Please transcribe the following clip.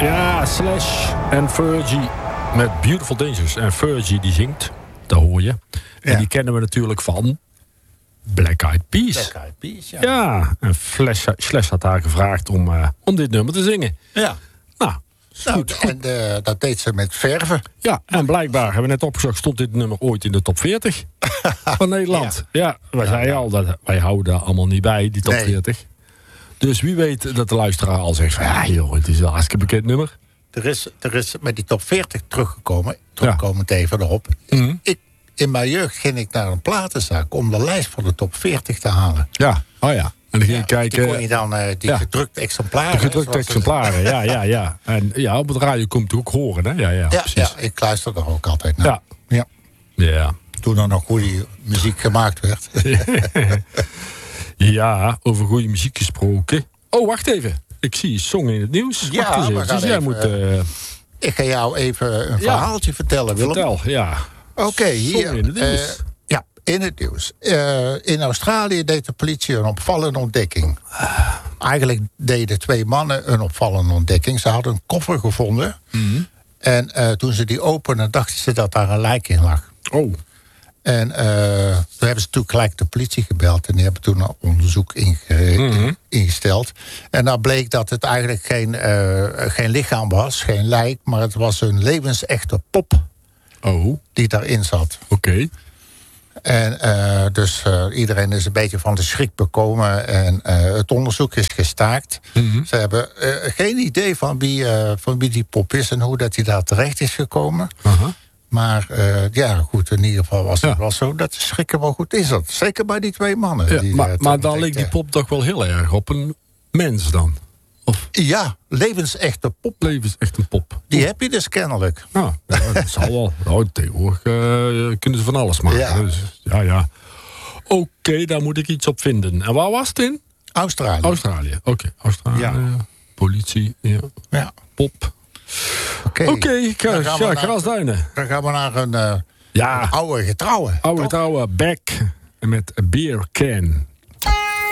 Ja, Slash en Fergie met Beautiful Dangerous. En Fergie die zingt, dat hoor je. En die kennen we natuurlijk van Black Eyed Peas. Black Eyed Peas, ja. Ja, en Slash had haar gevraagd om dit nummer te zingen. Ja. Nou, goed. En dat deed ze met verven. Ja, en blijkbaar, hebben we net opgezocht, stond dit nummer ooit in de top 40 van Nederland. Ja, wij zeiden al, dat wij houden daar allemaal niet bij, die top 40. Dus wie weet dat de luisteraar al zegt van, ja joh, het is een hartstikke bekend nummer. Er is met die top 40 terugkomend even erop. Mm-hmm. In mijn jeugd ging ik naar een platenzaak om de lijst van de top 40 te halen. Ja, oh ja. En dan ging je kijken. Die kon je dan gedrukte exemplaren. De gedrukte exemplaren, ja. En ja, op het radio komt het ook horen, hè? Ja, precies. Ja, ik luister er ook altijd naar. Ja. Toen er nog goede muziek gemaakt werd. Ja, over goede muziek gesproken. Oh, wacht even. Ik zie Song in het nieuws. Ja, ik ga jou even een verhaaltje vertellen, Willem. Vertel, ja. Oké, hier. Song in het nieuws. In het nieuws. In Australië deed de politie een opvallende ontdekking. Eigenlijk deden 2 mannen een opvallende ontdekking. Ze hadden een koffer gevonden. Mm-hmm. En toen ze die openden, dachten ze dat daar een lijk in lag. Oh. En toen hebben ze toen gelijk de politie gebeld. En die hebben toen een onderzoek ingesteld. En daar bleek dat het eigenlijk geen lichaam was, geen lijk. Maar het was een levensechte pop. Oh. Die daarin zat. Oké. En dus iedereen is een beetje van de schrik bekomen. En het onderzoek is gestaakt. Mm-hmm. Ze hebben geen idee van wie die pop is en hoe dat hij daar terecht is gekomen. Uh-huh. Maar goed, in ieder geval was het wel zo dat de schrikken wel goed is. Dat. Zeker bij die 2 mannen. Ja, maar dan leek die pop toch wel heel erg op een mens dan? Of? Ja, levensechte pop. Levensechte pop. Die heb je dus kennelijk. Nou, dat zal wel. Nou, tegenwoordig kunnen ze van alles maken. Ja. Dus, ja. Oké, daar moet ik iets op vinden. En waar was het in? Australië. Oké, Australië. Ja. Politie, ja. Pop. Oké, Grasduinen. Dan gaan we naar een oude getrouwe. Oude getrouwe, Beck met A Beer Can.